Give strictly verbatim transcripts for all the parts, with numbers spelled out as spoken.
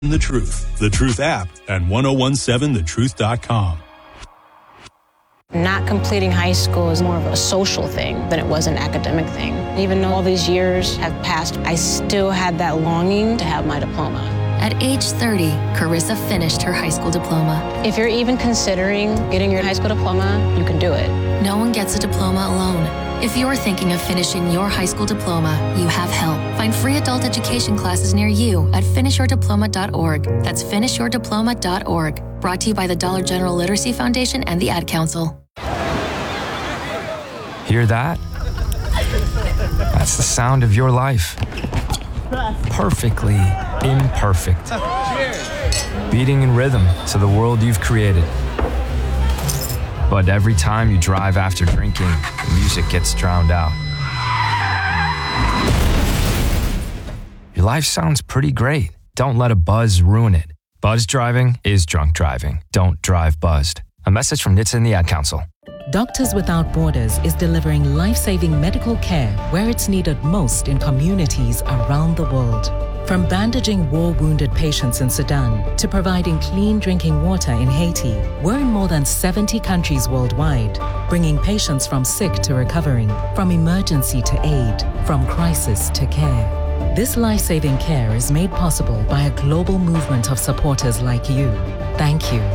The Truth, The Truth app, and ten seventeen the truth dot com. Not completing high school is more of a social thing than it was an academic thing. Even though all these years have passed, I still had that longing to have my diploma. At age thirty, Carissa finished her high school diploma. If you're even considering getting your high school diploma, you can do it. No one gets a diploma alone. If you're thinking of finishing your high school diploma, you have help. Find free adult education classes near you at finish your diploma dot org. That's finish your diploma dot org. Brought to you by the Dollar General Literacy Foundation and the Ad Council. Hear that? That's the sound of your life. Perfectly imperfect. Beating in rhythm to the world you've created. But every time you drive after drinking, the music gets drowned out. Your life sounds pretty great. Don't let a buzz ruin it. Buzz driving is drunk driving. Don't drive buzzed. A message from N H T S A and the Ad Council. Doctors Without Borders is delivering life-saving medical care where it's needed most in communities around the world. From bandaging war-wounded patients in Sudan to providing clean drinking water in Haiti, we're in more than seventy countries worldwide, bringing patients from sick to recovering, from emergency to aid, from crisis to care. This life-saving care is made possible by a global movement of supporters like you. Thank you.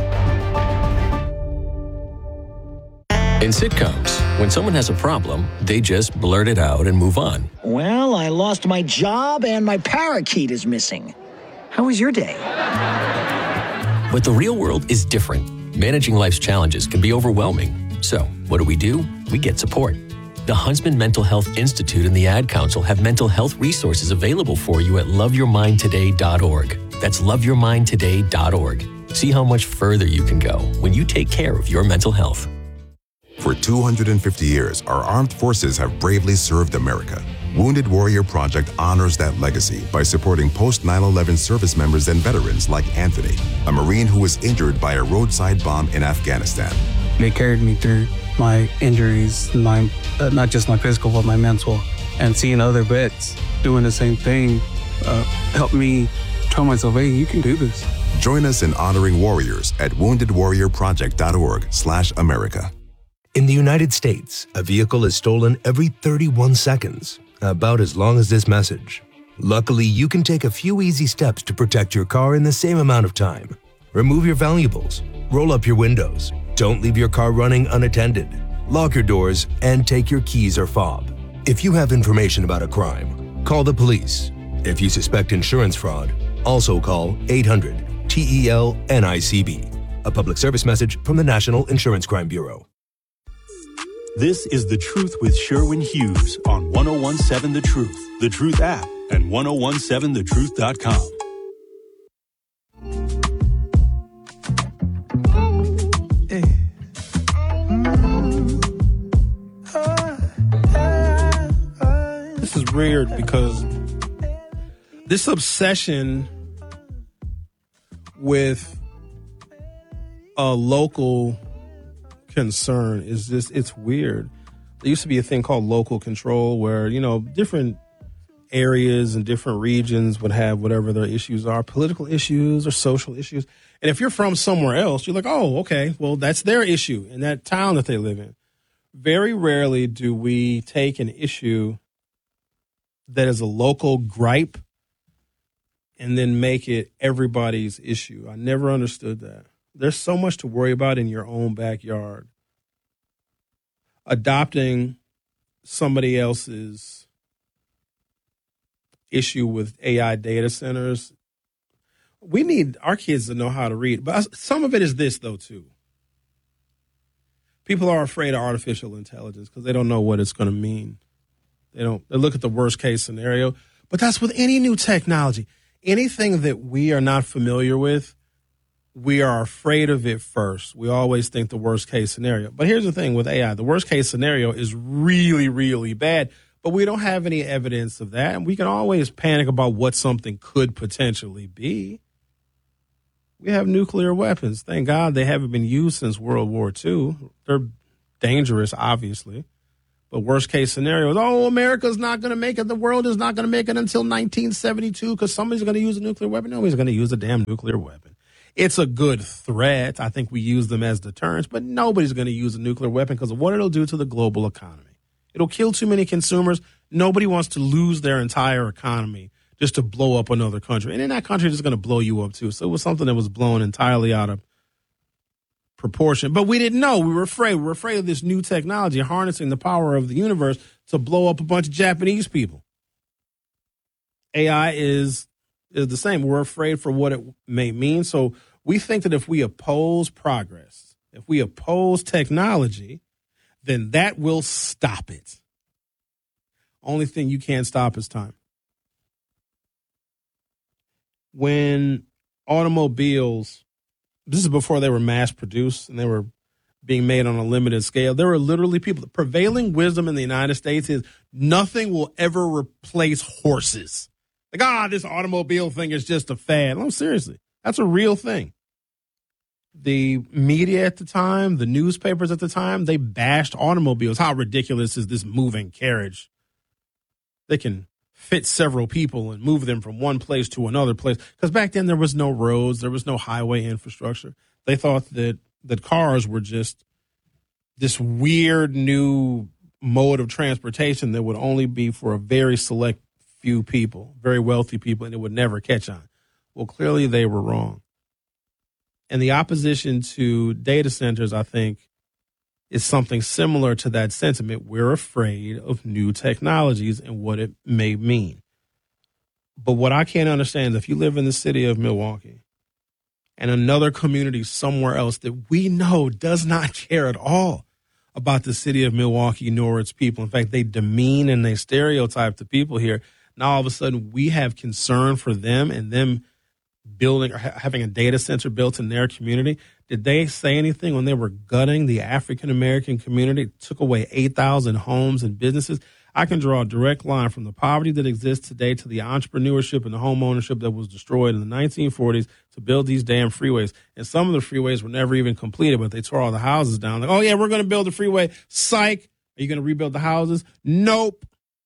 In sitcoms, when someone has a problem, they just blurt it out and move on. Well, I lost my job and my parakeet is missing. How was your day? But the real world is different. Managing life's challenges can be overwhelming. So, what do we do? We get support. The Huntsman Mental Health Institute and the Ad Council have mental health resources available for you at love your mind today dot org. That's love your mind today dot org. See how much further you can go when you take care of your mental health. For two hundred fifty years, our armed forces have bravely served America. Wounded Warrior Project honors that legacy by supporting post nine eleven service members and veterans like Anthony, a Marine who was injured by a roadside bomb in Afghanistan. They carried me through my injuries, my uh, not just my physical, but my mental. And seeing other vets doing the same thing uh, helped me tell myself, hey, you can do this. Join us in honoring warriors at wounded warrior project dot org slash America. In the United States, a vehicle is stolen every thirty-one seconds, about as long as this message. Luckily, you can take a few easy steps to protect your car in the same amount of time. Remove your valuables, roll up your windows, don't leave your car running unattended, lock your doors, and take your keys or fob. If you have information about a crime, call the police. If you suspect insurance fraud, also call eight hundred T E L N I C B. A public service message from the National Insurance Crime Bureau. This is The Truth with Sherwin Hughes on ten seventeen The Truth, The Truth app, and ten seventeen the truth dot com. This is weird because this obsession with a local concern is just, it's weird. There used to be a thing called local control where, you know, different areas and different regions would have whatever their issues are, political issues or social issues. And if you're from somewhere else, you're like, oh, okay, well, that's their issue in that town that they live in. Very rarely do we take an issue that is a local gripe and then make it everybody's issue. I never understood that. There's so much to worry about in your own backyard. Adopting somebody else's issue with A I data centers. We need our kids to know how to read. But some of it is this, though, too. People are afraid of artificial intelligence because they don't know what it's going to mean. They don't. They look at the worst case scenario. But that's with any new technology. Anything that we are not familiar with, we are afraid of it first. We always think the worst case scenario. But here's the thing with A I. The worst case scenario is really, really bad, but we don't have any evidence of that. And we can always panic about what something could potentially be. We have nuclear weapons. Thank God they haven't been used since World War Two. They're dangerous, obviously. But worst case scenario is, oh, America's not going to make it. The world is not going to make it until nineteen seventy-two because somebody's going to use a nuclear weapon. Nobody's going to use a damn nuclear weapon. It's a good threat. I think we use them as deterrents, but nobody's going to use a nuclear weapon because of what it'll do to the global economy. It'll kill too many consumers. Nobody wants to lose their entire economy just to blow up another country. And then that country is going to blow you up too. So it was something that was blown entirely out of proportion. But we didn't know. We were afraid. We were afraid of this new technology harnessing the power of the universe to blow up a bunch of Japanese people. A I is is the same. We're afraid for what it may mean. So we think that if we oppose progress, if we oppose technology, then that will stop it. Only thing you can't stop is time. When automobiles, this is before they were mass produced and they were being made on a limited scale, there were literally people. The prevailing wisdom in the United States is nothing will ever replace horses. Like, ah, this automobile thing is just a fad. No, seriously, that's a real thing. The media at the time, the newspapers at the time, they bashed automobiles. How ridiculous is this moving carriage? They can fit several people and move them from one place to another place. Because back then there was no roads, there was no highway infrastructure. They thought that, that cars were just this weird new mode of transportation that would only be for a very select few people, very wealthy people, and it would never catch on. Well, clearly they were wrong. And the opposition to data centers, I think, is something similar to that sentiment. We're afraid of new technologies and what it may mean. But what I can't understand is if you live in the city of Milwaukee and another community somewhere else that we know does not care at all about the city of Milwaukee nor its people. In fact, they demean and they stereotype the people here. Now, all of a sudden, we have concern for them and them building or ha- having a data center built in their community. Did they say anything when they were gutting the African-American community, took away eight thousand homes and businesses? I can draw a direct line from the poverty that exists today to the entrepreneurship and the home ownership that was destroyed in the nineteen forties to build these damn freeways. And some of the freeways were never even completed, but they tore all the houses down. Like, oh, yeah, we're going to build a freeway. Psych. Are you going to rebuild the houses? Nope.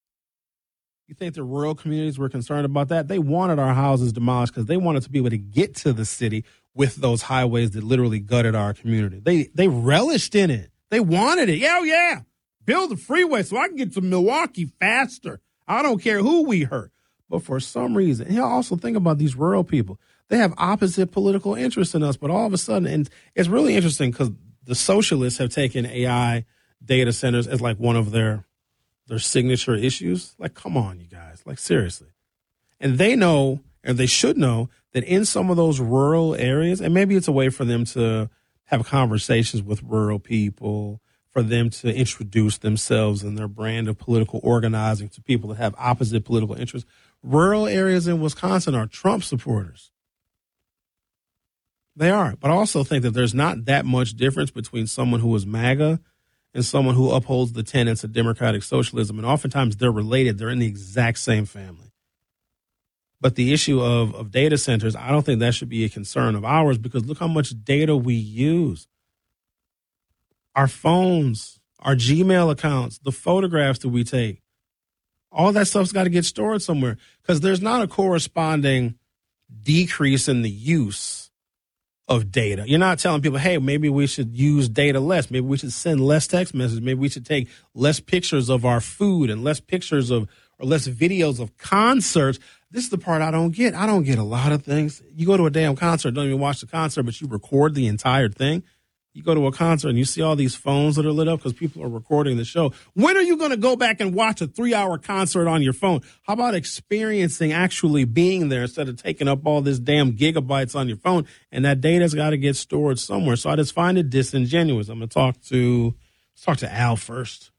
You think the rural communities were concerned about that? They wanted our houses demolished because they wanted to be able to get to the city with those highways that literally gutted our community. They they relished in it. They wanted it. Yeah, oh, yeah. Build a freeway so I can get to Milwaukee faster. I don't care who we hurt. But for some reason, and also think about these rural people. They have opposite political interests in us, but all of a sudden, and it's really interesting because the socialists have taken A I data centers as like one of their their signature issues. Like, come on, you guys. Like, seriously. And they know, and they should know, that in some of those rural areas, and maybe it's a way for them to have conversations with rural people, for them to introduce themselves and their brand of political organizing to people that have opposite political interests. Rural areas in Wisconsin are Trump supporters. They are. But I also think that there's not that much difference between someone who is MAGA and someone who upholds the tenets of democratic socialism. And oftentimes they're related. They're in the exact same family. But the issue of, of data centers, I don't think that should be a concern of ours because look how much data we use. Our phones, our Gmail accounts, the photographs that we take, all that stuff's got to get stored somewhere because there's not a corresponding decrease in the use of data. You're not telling people, hey, maybe we should use data less. Maybe we should send less text messages. Maybe we should take less pictures of our food and less pictures of or less videos of concerts. This is the part I don't get. I don't get a lot of things. You go to a damn concert, don't even watch the concert, but you record the entire thing. You go to a concert and you see all these phones that are lit up because people are recording the show. When are you going to go back and watch a three-hour concert on your phone? How about experiencing actually being there instead of taking up all this damn gigabytes on your phone? And that data's got to get stored somewhere. So I just find it disingenuous. I'm going to talk to let's talk to Al first.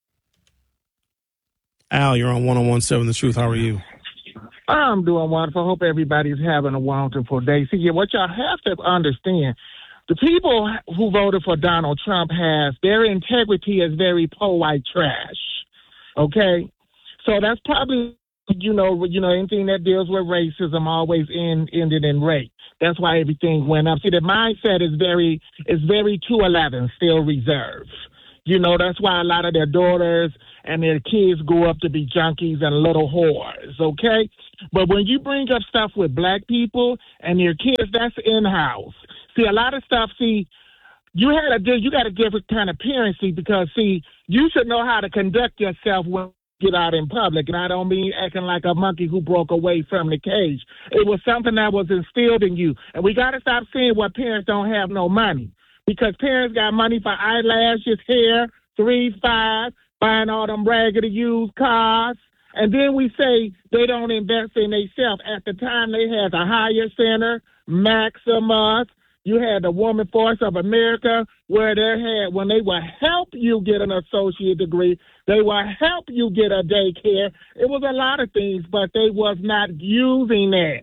Al, you're on one oh one seven The Truth. How are you? I'm doing wonderful. Hope everybody's having a wonderful day. See, what y'all have to understand, the people who voted for Donald Trump has their integrity is very poor white trash. Okay? So that's probably, you know, you know, anything that deals with racism always end, ended in rape. That's why everything went up. See, the mindset is very, is very two eleven, still reserved. You know, that's why a lot of their daughters and their kids grow up to be junkies and little whores, okay? But when you bring up stuff with black people and their kids, that's in-house. See, a lot of stuff, see, you had a you got a different kind of parenting because, see, you should know how to conduct yourself when you get out in public. And I don't mean acting like a monkey who broke away from the cage. It was something that was instilled in you. And we got to stop saying what parents don't have no money. Because parents got money for eyelashes, hair, three, five, buying all them raggedy used cars. And then we say they don't invest in themselves. At the time, they had the Hire Center, Maximus. You had the Woman Force of America, where they had, when they would help you get an associate degree, they would help you get a daycare. It was a lot of things, but they was not using it.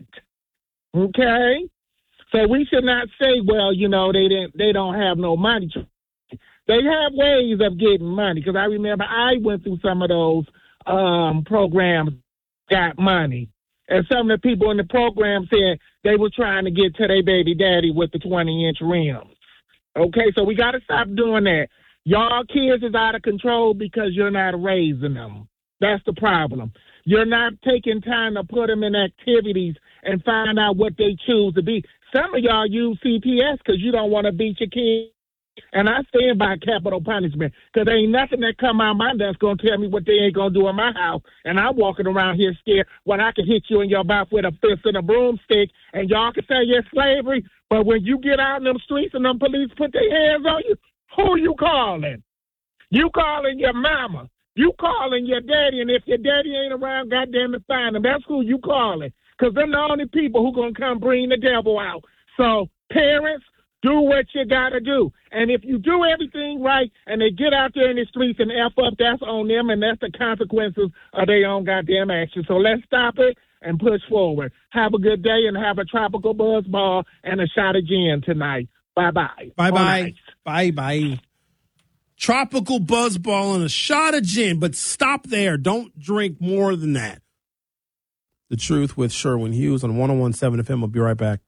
Okay? So we should not say, well, you know, they didn't, they don't have no money. They have ways of getting money, because I remember I went through some of those um, programs, got money. And some of the people in the program said they were trying to get to their baby daddy with the twenty-inch rims. Okay, so we got to stop doing that. Y'all kids is out of control because you're not raising them. That's the problem. You're not taking time to put them in activities and find out what they choose to be. Some of y'all use C P S because you don't want to beat your kids. And I stand by capital punishment because there ain't nothing that come out of my that's going to tell me what they ain't going to do in my house. And I'm walking around here scared when I can hit you in your mouth with a fist and a broomstick and y'all can say you're slavery. But when you get out in them streets and them police put their hands on you, who you calling? You calling your mama. You calling your daddy. And if your daddy ain't around, goddamn it, find him. That's who you calling. Because they're the only people who going to come bring the devil out. So, parents, do what you got to do. And if you do everything right and they get out there in the streets and F up, that's on them, and that's the consequences of their own goddamn actions. So let's stop it and push forward. Have a good day and have a tropical buzz ball and a shot of gin tonight. Bye-bye. Bye-bye. Bye-bye. Tropical buzz ball and a shot of gin, but stop there. Don't drink more than that. The Truth with Sherwin Hughes on one oh one point seven F M. We'll be right back.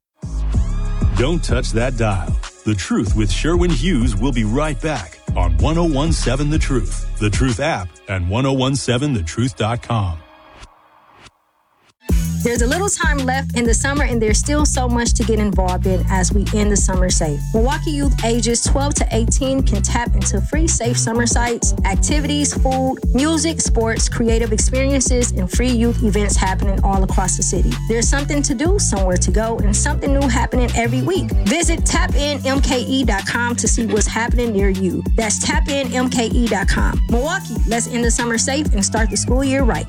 Don't touch that dial. The Truth with Sherwin Hughes will be right back on one oh one point seven The Truth, The Truth app, and ten seventeen the truth dot com. There's a little time left in the summer, and there's still so much to get involved in as we end the summer safe. Milwaukee youth ages twelve to eighteen can tap into free safe summer sites, activities, food, music, sports, creative experiences, and free youth events happening all across the city. There's something to do, somewhere to go, and something new happening every week. Visit tap in M K E dot com to see what's happening near you. That's tap in M K E dot com. Milwaukee, let's end the summer safe and start the school year right.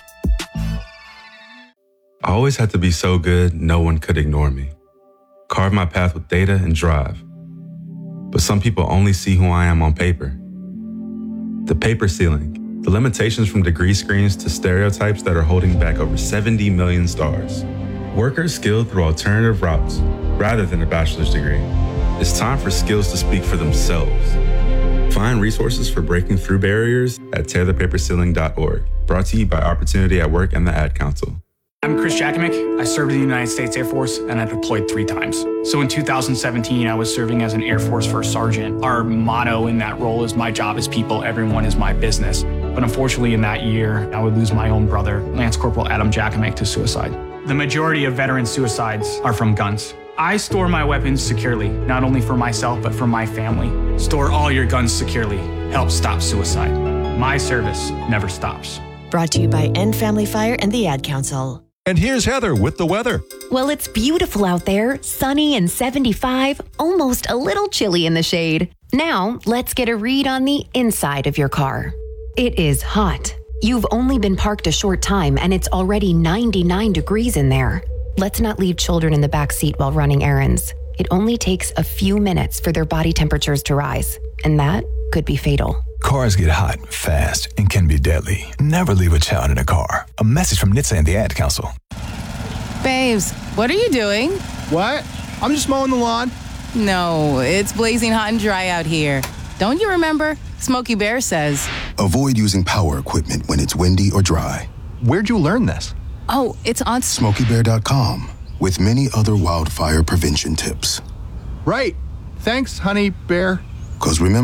I always had to be so good, no one could ignore me. Carve my path with data and drive. But some people only see who I am on paper. The paper ceiling, the limitations from degree screens to stereotypes that are holding back over seventy million stars. Workers skilled through alternative routes, rather than a bachelor's degree. It's time for skills to speak for themselves. Find resources for breaking through barriers at tear the paper ceiling dot org. Brought to you by Opportunity at Work and the Ad Council. I'm Chris Jakimick. I served in the United States Air Force, and I deployed three times. So in two thousand seventeen, I was serving as an Air Force First Sergeant. Our motto in that role is my job is people, everyone is my business. But unfortunately in that year, I would lose my own brother, Lance Corporal Adam Jakimick, to suicide. The majority of veteran suicides are from guns. I store my weapons securely, not only for myself, but for my family. Store all your guns securely. Help stop suicide. My service never stops. Brought to you by End Family Fire and the Ad Council. And here's Heather with the weather. Well, it's beautiful out there, sunny and seventy-five, almost a little chilly in the shade. Now, let's get a read on the inside of your car. It is hot. You've only been parked a short time and it's already ninety-nine degrees in there. Let's not leave children in the back seat while running errands. It only takes a few minutes for their body temperatures to rise, and that could be fatal. Cars get hot, fast, and can be deadly. Never leave a child in a car. A message from N H T S A and the Ad Council. Babes, what are you doing? What? I'm just mowing the lawn. No, it's blazing hot and dry out here. Don't you remember? Smokey Bear says. Avoid using power equipment when it's windy or dry. Where'd you learn this? Oh, it's on Smokey Bear dot com with many other wildfire prevention tips. Right. Thanks, honey bear. Because remember,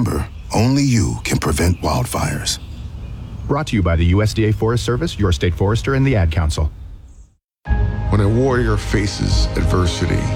Only you can prevent wildfires. Brought to you by the U S D A Forest Service, your state forester, and the Ad Council. When a warrior faces adversity,